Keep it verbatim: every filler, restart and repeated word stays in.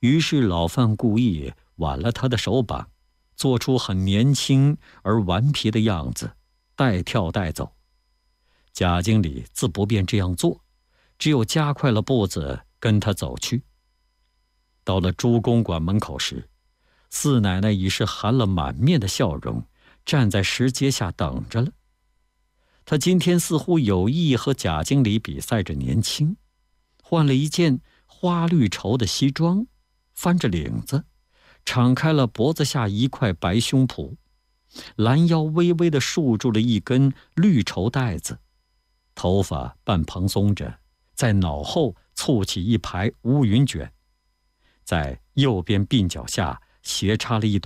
于是老范故意挽了他的手膀，做出很年轻而顽皮的样子，带跳带走。贾经理自不便这样做，只有加快了步子跟他走去。到了朱公馆门口时，四奶奶已是含了满面的笑容，站在石阶下等着了。她今天似乎有意和贾经理比赛着年轻，换了一件花绿绸的西装，翻着领子，敞开了脖子下一块白胸脯，拦腰微微地束住了一根绿绸带子，头发半蓬松着，在脑后簇起一排乌云卷，在右边鬓角下斜插了一朵